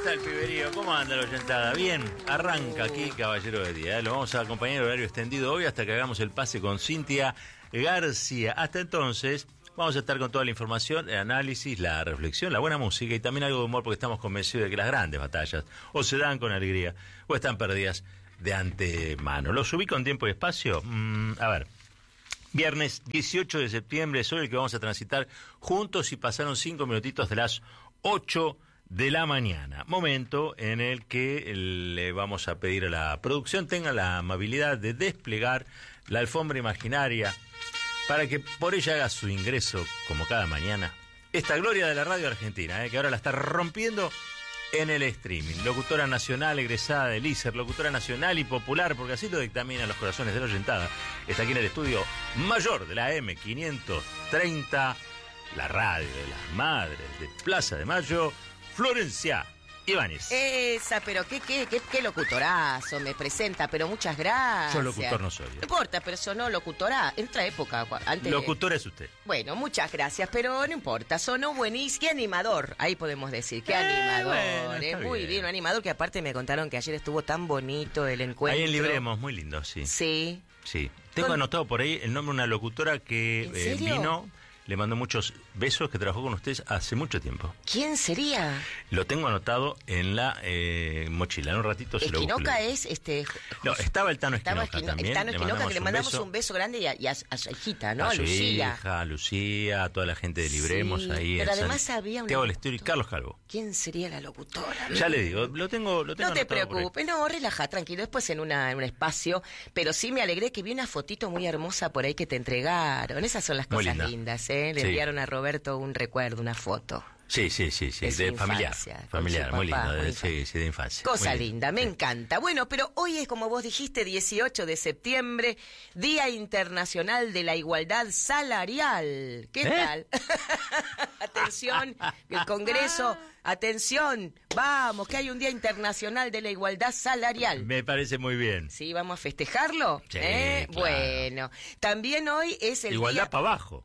está el piberío? ¿Cómo anda la oyentada? Bien, arranca aquí Caballero de Día. Lo vamos a acompañar en horario extendido hoy hasta que hagamos el pase con Cintia García. Hasta entonces, vamos a estar con toda la información, el análisis, la reflexión, la buena música y también algo de humor, porque estamos convencidos de que las grandes batallas o se dan con alegría o están perdidas de antemano. ¿Los ubico en tiempo y espacio? A ver. Viernes 18 de septiembre es hoy el que vamos a transitar juntos y pasaron 5 minutitos de las 8 de la mañana. Momento en el que le vamos a pedir a la producción tenga la amabilidad de desplegar la alfombra imaginaria para que por ella haga su ingreso, como cada mañana, esta gloria de la radio argentina, que ahora la está rompiendo en el streaming. Locutora nacional, egresada del ISER, locutora nacional y popular, porque así lo dictaminan los corazones de la oyentada. Está aquí en el estudio mayor de la M530, la radio de las madres de Plaza de Mayo, Florencia Ibáñez. Esa, pero qué locutorazo me presenta, pero muchas gracias. Yo locutor no soy. No importa, pero sonó locutora en otra época. Antes Locutor es usted. Bueno, muchas gracias, pero no importa, sonó buenísimo. Qué animador, ahí podemos decir, qué animador. Bueno, muy bien, un animador que aparte me contaron que ayer estuvo tan bonito el encuentro. Ahí en Libremos, muy lindo, sí. Sí. Sí. Tengo anotado por ahí el nombre de una locutora que ¿En serio? vino... Le mando muchos besos, que trabajó con ustedes hace mucho tiempo. ¿Quién sería? Lo tengo anotado en la mochila. En un ratito se lo busco. Esquinoca es No, estaba el Tano Esquinoca también. El Tano Esquinoca, que le mandamos un beso grande y a su hijita, ¿no? A su Lucía. hija, a Lucía, a toda la gente de Libremos, Sí, ahí. pero además había Teo Lestero y Carlos Calvo. ¿Quién sería la locutora? Ya le digo, lo tengo No te anotado por ahí. preocupes, no, relaja, tranquilo, después en un espacio, pero sí me alegré que vi una fotito muy hermosa por ahí que te entregaron. Esas son las Muy cosas linda. lindas, ¿eh? Le Sí. enviaron a Roberto un recuerdo, una foto. Sí, De su familiar. infancia, Familiar, con su muy papá, lindo. muy Sí, de infancia. Cosa Muy linda, me encanta. Bueno, pero hoy es, como vos dijiste, 18 de septiembre, Día Internacional de la Igualdad Salarial. ¿Qué tal? Atención, el Congreso, atención, vamos, que hay un Día Internacional de la Igualdad Salarial. Me parece muy bien. Sí, vamos a festejarlo. Sí, claro. Bueno, también hoy es el Igualdad día... para abajo.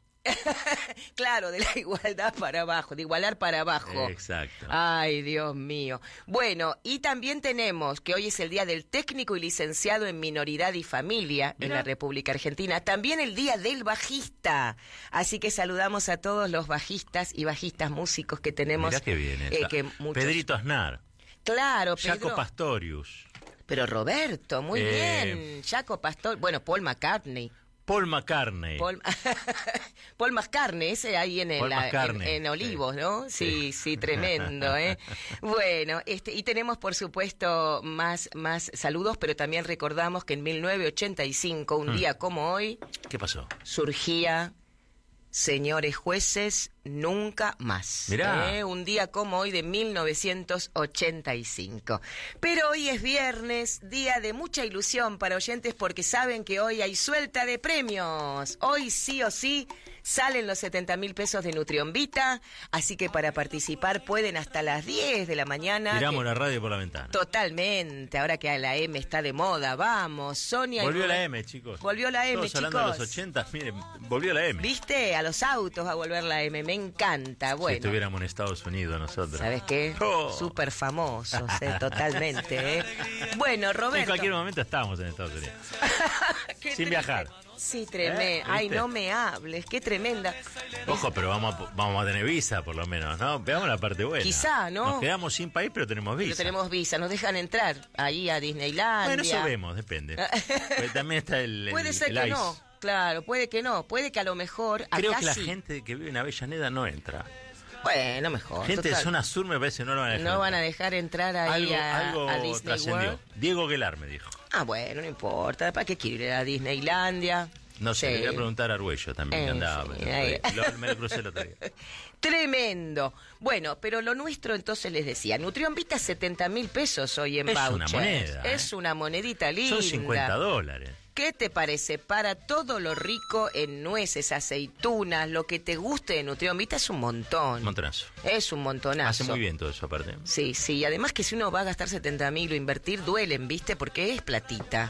Claro, de la igualdad para abajo, de igualar para abajo. Exacto. Ay, Dios mío. Bueno, y también tenemos que hoy es el día del técnico y licenciado en minoridad y familia en la República Argentina. También el día del bajista. Así que saludamos a todos los bajistas y bajistas músicos que tenemos. Mirá que bien. Pedrito Aznar. Claro, Pedro. Jaco Pastorius. Pero Roberto, muy bien. Jaco Pastor. Bueno, Paul McCartney. Paul McCartney. Paul McCartney, ese ahí en Olivos, sí. ¿no? Sí, tremendo, ¿eh? Bueno, y tenemos por supuesto más saludos, pero también recordamos que en 1985, un día como hoy, ¿Qué pasó? surgía Señores Jueces Nunca Más. Mirá. Un día como hoy de 1985. Pero hoy es viernes, día de mucha ilusión para oyentes porque saben que hoy hay suelta de premios. Hoy sí o sí salen los 70.000 pesos de Nutrión Vita, así que para participar pueden hasta las 10 de la mañana. Tiramos la radio por la ventana. Totalmente, ahora que la M está de moda, vamos, Sonia. Volvió la M, chicos. Volvió la M, Todos chicos. hablando de los 80, miren, volvió la M. ¿Viste? A los autos va a volver la M, me encanta. Bueno, Si estuviéramos en Estados Unidos nosotros. ¿sabes qué? Oh. Súper famosos, totalmente. Bueno, Roberto. En cualquier momento estábamos en Estados Unidos. Qué Sin triste. viajar. Sí, tremendo. Ay, ¿Viste? no me hables, qué tremenda. Ojo, pero vamos a tener visa por lo menos, ¿no? Veamos la parte buena. Quizá, ¿no? Nos quedamos sin país, pero tenemos visa. Pero tenemos visa, nos dejan entrar ahí a Disneylandia. Bueno, eso vemos, depende. Pero también está Puede ser el que ICE. no, claro, puede que no. Puede que a lo mejor Creo acá que la sí. gente que vive en Avellaneda no entra. Bueno, mejor. Gente de total. zona sur me parece que no lo van a dejar. No van a dejar entrar ahí algo a Disney trascendió. World. Diego Guelar me dijo. Ah, bueno, no importa. ¿Para qué quiere ir a Disneylandia? No sé, Sí. le voy a preguntar a Arguello también, que andaba. Sí, pero ahí. me lo crucé el otro día. Tremendo. Bueno, pero lo nuestro entonces les decía, Nutrión Vita 70.000 pesos hoy en Es vouchers. una moneda, Es una monedita linda. Son $50. ¿Qué te parece? Para todo lo rico en nueces, aceitunas, lo que te guste de Nutrión Vita es un montón. Montonazo. Es un montonazo. Hace muy bien todo eso aparte. Sí, sí, además que si uno va a gastar 70.000 o invertir, duelen, ¿viste? Porque es platita.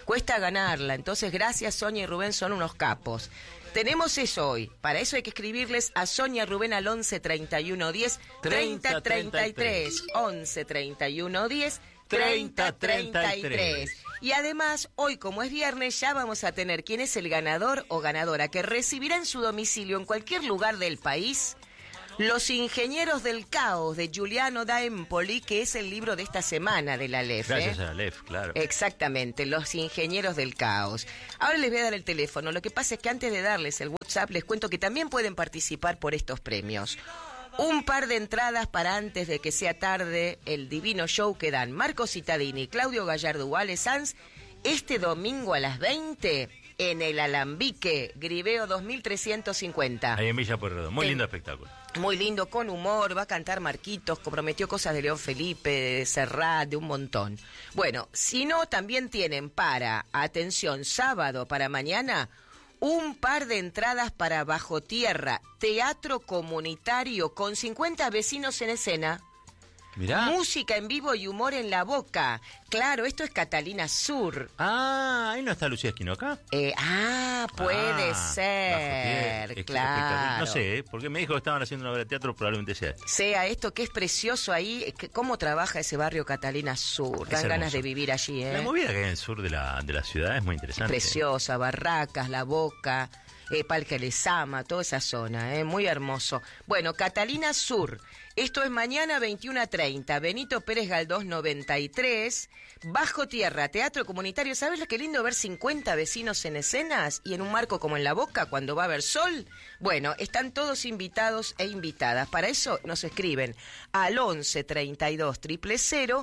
Cuesta ganarla, entonces gracias Sonia y Rubén, son unos capos. Tenemos eso hoy. Para eso hay que escribirles a Sonia Rubén al 11 31 10 30 33. 11 31 10 30 33. Y además, hoy como es viernes, ya vamos a tener quién es el ganador o ganadora que recibirá en su domicilio en cualquier lugar del país Los Ingenieros del Caos, de Giuliano da Empoli, que es el libro de esta semana de la LEF. Gracias a la LEF, claro. Exactamente, Los Ingenieros del Caos. Ahora les voy a dar el teléfono. Lo que pasa es que antes de darles el WhatsApp, les cuento que también pueden participar por estos premios. Un par de entradas para antes de que sea tarde el divino show que dan Marco Cittadini, Claudio Gallardo, Wale Sanz, este domingo a las 20 en el Alambique, Griveo 2350. Ahí en Villa Pueyrredón. Muy lindo espectáculo. Muy lindo, con humor, va a cantar Marquitos, comprometió cosas de León Felipe, de Serrat, de un montón. Bueno, si no, también tienen para, atención, sábado para mañana, un par de entradas para Bajo Tierra, teatro comunitario con 50 vecinos en escena. Mirá. Música en vivo y humor en la boca. Claro, esto es Catalina Sur. Ah, ahí no está Lucía Esquinoca. Puede ser, claro. No sé, porque me dijo que estaban haciendo una obra de teatro, probablemente sea. Sea esto, que es precioso ahí, cómo trabaja ese barrio Catalina Sur. Dan ganas de vivir allí, ¿eh? La movida que hay en el sur de la ciudad es muy interesante. Preciosa, Barracas, La Boca, Parque Lezama, toda esa zona, muy hermoso. Bueno, Catalina Sur. Esto es mañana 21:30, Benito Pérez Galdós 93, Bajo Tierra, teatro comunitario. ¿Sabes lo que lindo ver 50 vecinos en escenas y en un marco como en La Boca cuando va a haber sol? Bueno, están todos invitados e invitadas. Para eso nos escriben al 11 32 000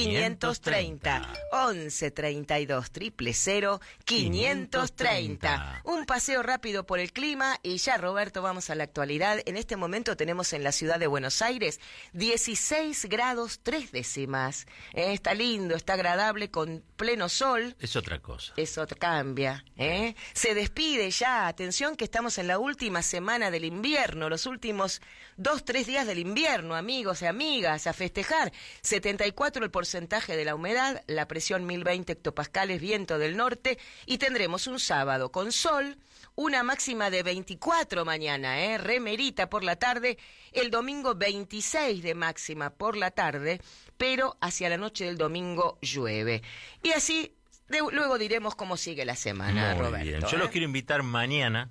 530. 11 32 000 530. Un paseo rápido por el clima y ya, Roberto, vamos a la actualidad. En este momento tenemos en la ciudad de Buenos Aires 16 grados 3 décimas. Está lindo, está agradable, con pleno sol. Es otra cosa. Eso cambia. Se despide ya. Atención que estamos en la última semana del invierno, los últimos 2-3 días del invierno, amigos y amigas, a festejar. 74 el porcentaje de la humedad, la presión 1020 hectopascales, viento del norte, y tendremos un sábado con sol, una máxima de 24 mañana, remerita por la tarde, el domingo 26 de máxima por la tarde, pero hacia la noche del domingo llueve. Y así luego diremos cómo sigue la semana, muy Roberto. Bien. Yo los quiero invitar mañana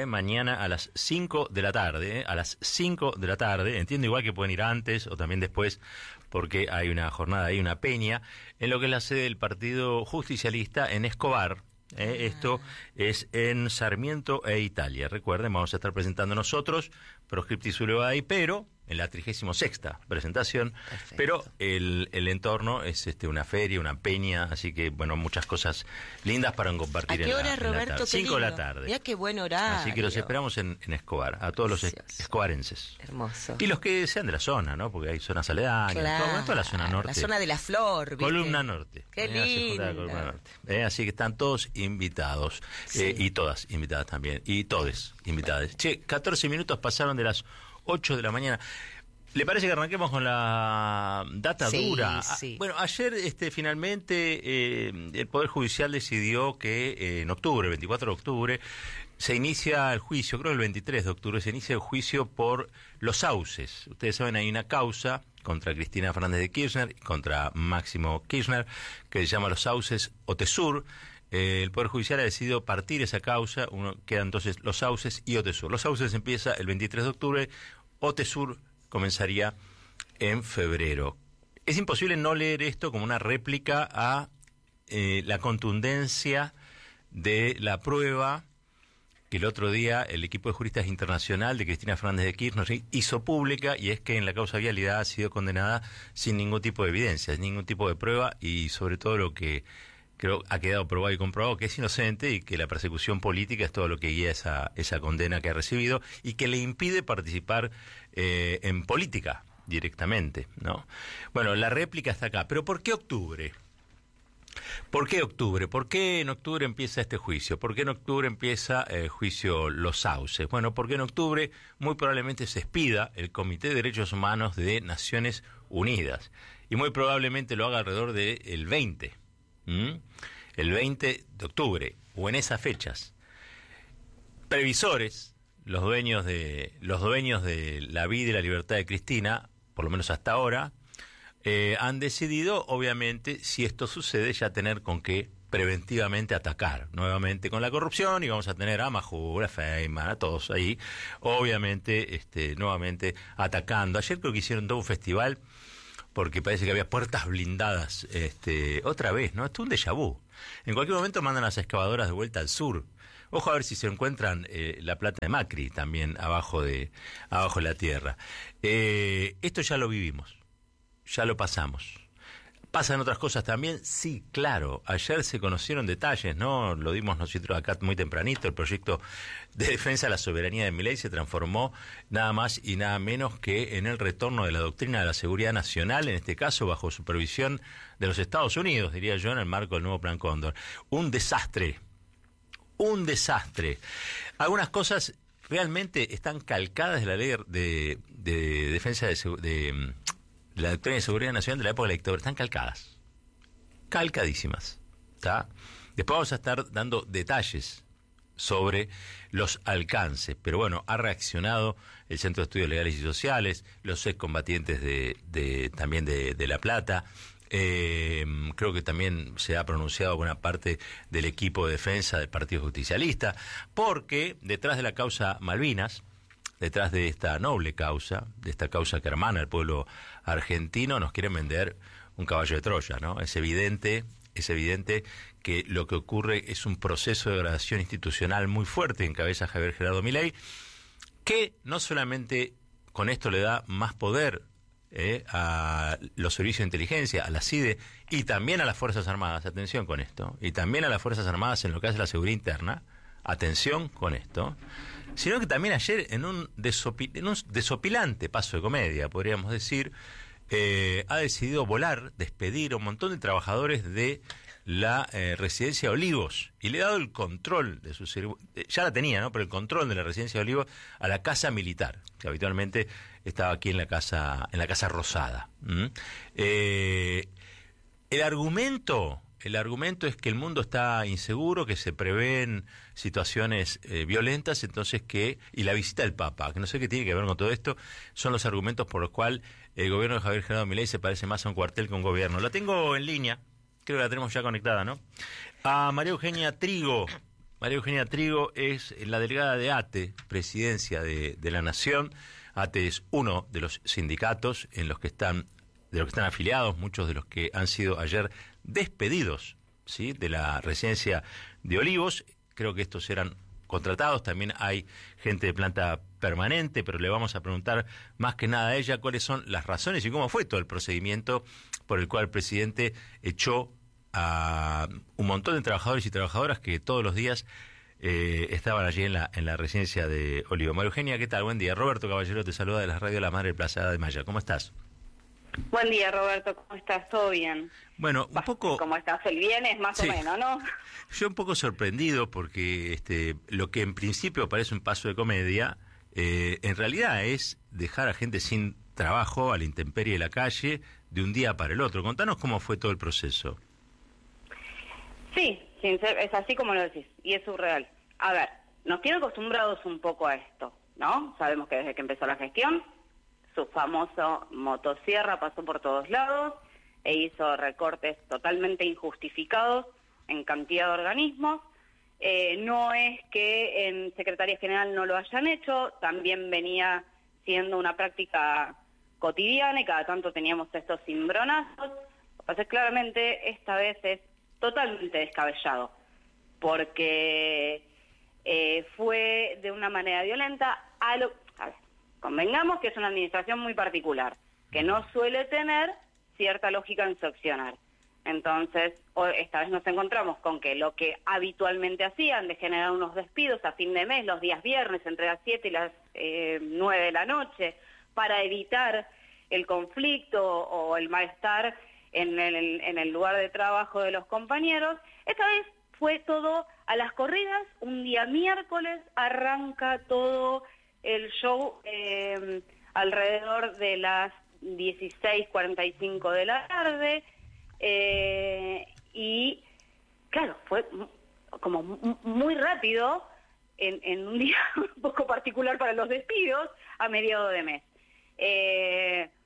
a las 5 de la tarde, a las 5 de la tarde, entiendo igual que pueden ir antes o también después, porque hay una jornada ahí, una peña, en lo que es la sede del Partido Justicialista en Escobar. Esto es en Sarmiento e Italia. Recuerden, vamos a estar presentando nosotros Proscriptis Ulevae, pero en la 36ª presentación. Perfecto. Pero el entorno es una feria, una peña, así que, bueno, muchas cosas lindas para compartir. ¿A qué hora, Roberto? 5 de la tarde. Mira qué buen horario. Así que los esperamos en Escobar, a todos los escobarenses. Hermoso. Y los que sean de la zona, ¿no? Porque hay zonas aledañas, claro, toda la zona norte. La zona de la flor, ¿viste? Columna norte. Qué lindo. Columna norte. Así que están todos invitados. Sí. Y todas invitadas también. Y todes invitadas. 14 minutos pasaron de las 8 de la mañana. ¿Le parece que arranquemos con la data dura? Sí. Bueno, ayer finalmente el Poder Judicial decidió que en octubre, 24 de octubre, se inicia el juicio, creo el 23 de octubre, se inicia el juicio por los sauces. Ustedes saben, hay una causa contra Cristina Fernández de Kirchner y contra Máximo Kirchner, que se llama los sauces Otesur. El Poder Judicial ha decidido partir esa causa, quedan entonces los sauces y Otesur. Los sauces empieza el 23 de octubre, Otesur comenzaría en febrero. Es imposible no leer esto como una réplica a la contundencia de la prueba que el otro día el equipo de juristas internacional de Cristina Fernández de Kirchner hizo pública, y es que en la causa vialidad ha sido condenada sin ningún tipo de evidencia, sin ningún tipo de prueba, y sobre todo lo que creo ha quedado probado y comprobado, que es inocente y que la persecución política es todo lo que guía esa condena que ha recibido y que le impide participar en política directamente, ¿no? Bueno, la réplica está acá. ¿Pero por qué octubre? ¿Por qué octubre? ¿Por qué en octubre empieza este juicio? ¿Por qué en octubre empieza el juicio Los Sauces? Bueno, porque en octubre muy probablemente se expida el Comité de Derechos Humanos de Naciones Unidas, y muy probablemente lo haga alrededor del 20. El el 20 de octubre o en esas fechas, previsores, los dueños de la vida y la libertad de Cristina, por lo menos hasta ahora, han decidido, obviamente, si esto sucede, ya tener con qué preventivamente atacar nuevamente con la corrupción, y vamos a tener a Majura, a Feynman, a todos ahí, obviamente, nuevamente atacando. Ayer creo que hicieron todo un festival porque parece que había puertas blindadas, otra vez, ¿no? Esto es un déjà vu. En cualquier momento mandan las excavadoras de vuelta al sur. Ojo a ver si se encuentran la plata de Macri también abajo de la tierra. Esto ya lo vivimos, ya lo pasamos. ¿Pasan otras cosas también? Sí, claro. Ayer se conocieron detalles, ¿no? Lo dimos nosotros acá muy tempranito. El proyecto de defensa de la soberanía de Milei se transformó nada más y nada menos que en el retorno de la doctrina de la seguridad nacional, en este caso bajo supervisión de los Estados Unidos, diría yo, en el marco del nuevo Plan Cóndor. Un desastre. Algunas cosas realmente están calcadas de la ley de defensa de la doctrina de seguridad nacional de la época de la dictadura. Están calcadísimas, ¿está? Después vamos a estar dando detalles sobre los alcances, pero bueno, ha reaccionado el Centro de Estudios Legales y Sociales, los excombatientes también de La Plata. Creo que también se ha pronunciado buena parte del equipo de defensa del Partido Justicialista, porque detrás de la causa Malvinas, detrás de esta noble causa, de esta causa que hermana al pueblo argentino, nos quieren vender un caballo de Troya, ¿no? Es evidente que lo que ocurre es un proceso de degradación institucional muy fuerte en cabeza de Javier Gerardo Milei, que no solamente con esto le da más poder a los servicios de inteligencia, a la CIDE y también a las Fuerzas Armadas, atención con esto, y también a las Fuerzas Armadas en lo que hace la seguridad interna, atención con esto, sino que también ayer en un desopilante paso de comedia, podríamos decir, ha decidido despedir a un montón de trabajadores de la residencia de Olivos, y le ha dado el control de su ya la tenía, ¿no? Pero el control de la residencia de Olivos a la Casa Militar, que habitualmente estaba aquí en la Casa Rosada. El argumento es que el mundo está inseguro, que se prevén situaciones violentas, entonces y la visita del Papa, que no sé qué tiene que ver con todo esto, son los argumentos por los cuales el gobierno de Javier Gerardo Milei se parece más a un cuartel que a un gobierno. La tengo en línea, creo que la tenemos ya conectada, ¿no? A María Eugenia Trigo. María Eugenia Trigo es la delegada de ATE, Presidencia de la Nación. ATE es uno de los sindicatos de los que están afiliados, muchos de los que han sido ayer despedidos, ¿sí?, de la residencia de Olivos. Creo que estos eran contratados, también hay gente de planta permanente, pero le vamos a preguntar más que nada a ella cuáles son las razones y cómo fue todo el procedimiento por el cual el presidente echó a un montón de trabajadores y trabajadoras que todos los días estaban allí en la residencia de Olivos. María Eugenia, ¿qué tal? Buen día. Roberto Caballero te saluda de la radio La Madre de Plaza de Maya. ¿Cómo estás? Buen día, Roberto, ¿cómo estás? ¿Todo bien? Bueno, un poco... ¿Cómo estás? El viernes, más sí, o menos, ¿no? Yo un poco sorprendido porque lo que en principio parece un paso de comedia, en realidad es dejar a gente sin trabajo, a la intemperie de la calle, de un día para el otro. Contanos cómo fue todo el proceso. Sí, es así como lo decís, y es surreal. A ver, nos tiene acostumbrados un poco a esto, ¿no? Sabemos que desde que empezó la gestión, su famoso motosierra pasó por todos lados e hizo recortes totalmente injustificados en cantidad de organismos. No es que en Secretaría General no lo hayan hecho, también venía siendo una práctica cotidiana y cada tanto teníamos estos cimbronazos. Lo que pasa es que claramente esta vez es totalmente descabellado, porque fue de una manera violenta a ver, convengamos que es una administración muy particular, que no suele tener cierta lógica en su accionar. Entonces, esta vez nos encontramos con que lo que habitualmente hacían, de generar unos despidos a fin de mes, los días viernes, entre las 7 y las 9 de la noche, para evitar el conflicto o el malestar en el lugar de trabajo de los compañeros, esta vez fue todo a las corridas. Un día miércoles arranca todo el show alrededor de las 16:45 de la tarde, y claro, fue como muy rápido, en un día un poco particular para los despidos, a mediados de mes.